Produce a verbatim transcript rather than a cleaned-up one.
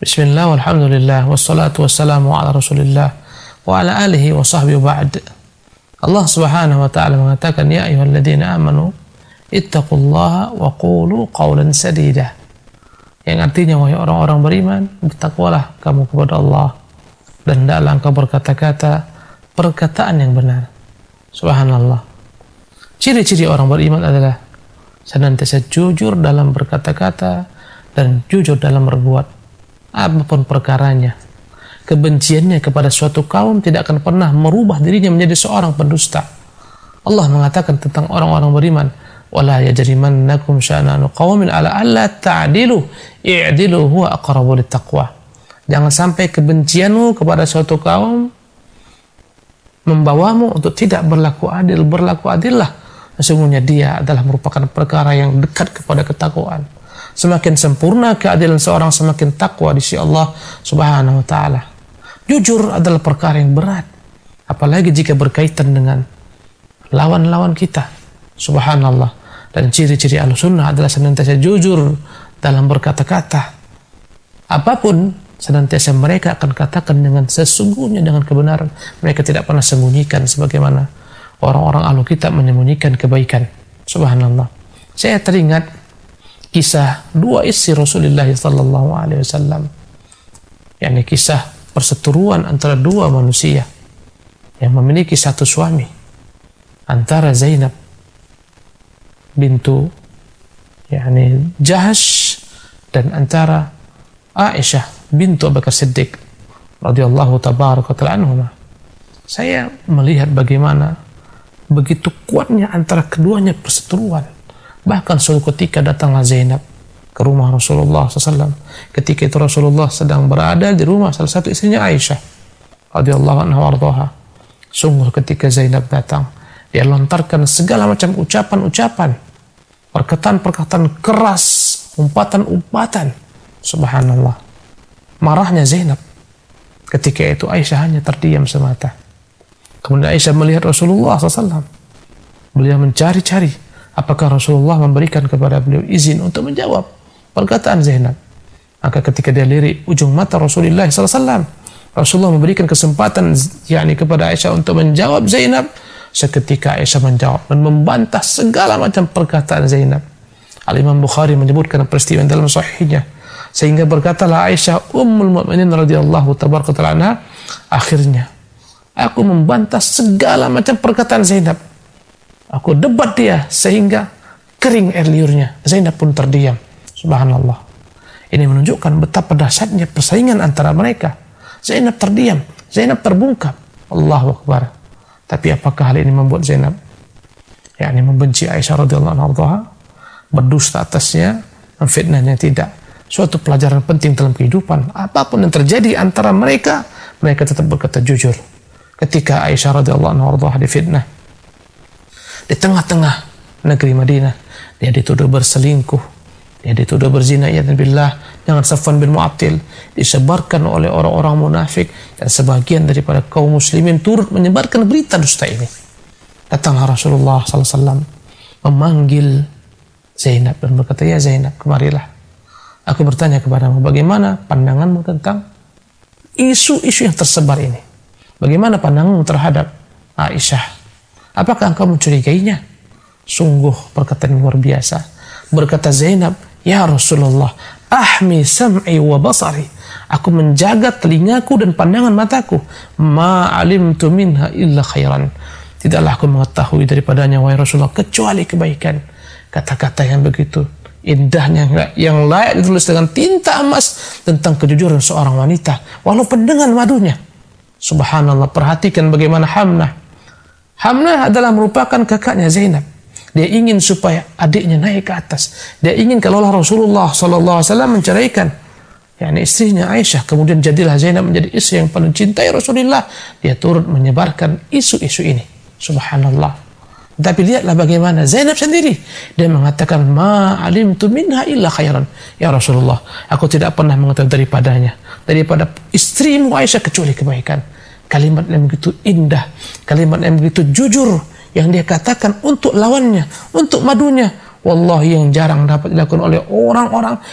Bismillah, walhamdulillah, wassalatu wassalamu ala rasulillah wa ala alihi wa sahbihi wa ba'd. Allah subhanahu wa ta'ala mengatakan, ya ayyuhalladzina amanu ittaqullaha wa qulu qawlan sadida. Yang artinya, wahai orang-orang beriman, bertakwalah kamu kepada Allah dan hendaklah engkau berkata-kata perkataan yang benar. Subhanallah. Ciri-ciri orang beriman adalah senantiasa jujur dalam berkata-kata dan jujur dalam berbuat. Apapun perkaranya, kebenciannya kepada suatu kaum tidak akan pernah merubah dirinya menjadi seorang pendusta. Allah mengatakan tentang orang-orang beriman, wala yajrimannakum syana'anu qaumin ala alla ta'dilu i'dilu huwa aqrabu littaqwa. Jangan sampai kebencianmu kepada suatu kaum membawamu untuk tidak berlaku adil. Berlaku adillah, sesungguhnya dia adalah merupakan perkara yang dekat kepada ketakwaan. Semakin sempurna keadilan seorang, semakin takwa di sisi Allah subhanahu wa ta'ala. Jujur adalah perkara yang berat, apalagi jika berkaitan dengan lawan-lawan kita. Subhanallah. Dan ciri-ciri Ahlussunnah adalah senantiasa jujur dalam berkata-kata. Apapun, senantiasa mereka akan katakan dengan sesungguhnya, dengan kebenaran. Mereka tidak pernah sembunyikan sebagaimana orang-orang ahlu kitab menyembunyikan kebaikan. Subhanallah. Saya teringat kisah dua istri Rasulullah sallallahu alaihi wasallam, yakni kisah perseteruan antara dua manusia yang memiliki satu suami, antara Zainab bintu yakni Jahash dan antara Aisyah bintu Abu Bakar Siddiq radhiyallahu tabaraka ta'ala anhuma. Saya melihat bagaimana begitu kuatnya antara keduanya perseteruan. Bahkan suatu ketika datanglah Zainab ke rumah Rasulullah shallallahu alaihi wasallam. Ketika itu Rasulullah sedang berada di rumah salah satu istrinya Aisyah radhiyallahu anha warḍaha. Sungguh ketika Zainab datang, dia lontarkan segala macam ucapan-ucapan, perkataan-perkataan keras, umpatan-umpatan. Subhanallah. Marahnya Zainab. Ketika itu Aisyah hanya terdiam semata. Kemudian Aisyah melihat Rasulullah shallallahu alaihi wasallam. Beliau mencari-cari apakah Rasulullah memberikan kepada beliau izin untuk menjawab perkataan Zainab. Maka ketika dia lirik ujung mata Rasulullah shallallahu alaihi wasallam, Rasulullah memberikan kesempatan yakni kepada Aisyah untuk menjawab Zainab. Seketika Aisyah menjawab dan membantah segala macam perkataan Zainab. Al-Imam Bukhari menyebutkan peristiwa dalam sahihnya, sehingga berkatalah Aisyah ummul mukminin radhiyallahu tabaraka ta'ala anha, akhirnya aku membantah segala macam perkataan Zainab. Aku debat dia sehingga kering air liurnya. Zainab pun terdiam. Subhanallah. Ini menunjukkan betapa dahsyatnya persaingan antara mereka. Zainab terdiam, Zainab terbungkam. Allahu Akbar. Tapi apakah hal ini membuat Zainab yakni membenci Aisyah radhiyallahu anha, berdusta atasnya, memfitnahnya? Tidak. Suatu pelajaran penting dalam kehidupan. Apapun yang terjadi antara mereka, mereka tetap berkata jujur. Ketika Aisyah radhiyallahu anha difitnah di tengah-tengah negeri Madinah, dia dituduh berselingkuh, dia dituduh berzina, ya billah, dengan Safwan bin Mu'attil, disebarkan oleh orang-orang munafik, dan sebagian daripada kaum muslimin turut menyebarkan berita dusta ini. Datanglah Rasulullah sallallahu alaihi wasallam memanggil Zainab dan berkata, ya Zainab, kemarilah. Aku bertanya kepadamu, bagaimana pandanganmu tentang isu-isu yang tersebar ini? Bagaimana pandanganmu terhadap Aisyah? Apakah engkau mencurigainya? Sungguh perkataan yang luar biasa. Berkata Zainab, ya Rasulullah, ahmi sam'i wa basari. Aku menjaga telingaku dan pandangan mataku. Ma alimtu minha illa khairan. Tidaklah aku mengetahui daripadanya, wahai Rasulullah, kecuali kebaikan. Kata-kata yang begitu indahnya, yang layak ditulis dengan tinta emas tentang kejujuran seorang wanita, walaupun dengan madunya. Subhanallah. Perhatikan bagaimana Hamnah. Hamnah adalah merupakan kakaknya Zainab. Dia ingin supaya adiknya naik ke atas. Dia ingin kalaulah Rasulullah sallallahu alaihi wasallam menceraikan yakni istrinya Aisyah, kemudian jadilah Zainab menjadi istri yang paling cintai Rasulullah, dia turut menyebarkan isu-isu ini. Subhanallah. Tapi lihatlah bagaimana Zainab sendiri, dia mengatakan, ma alimtu minha illa khairan. Ya Rasulullah, aku tidak pernah mengetahui daripadanya, daripada istrimu Aisyah, kecuali kebaikan. Kalimat yang begitu indah, kalimat yang begitu jujur yang dia katakan untuk lawannya, untuk madunya. Wallahi yang jarang dapat dilakukan oleh orang-orang